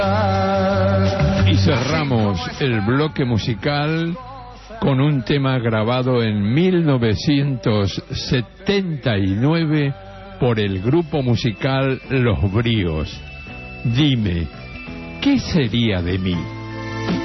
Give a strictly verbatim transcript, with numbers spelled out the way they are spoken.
Y cerramos el bloque musical con un tema grabado en mil novecientos setenta y nueve por el grupo musical Los Bríos. Dime, ¿qué sería de mí?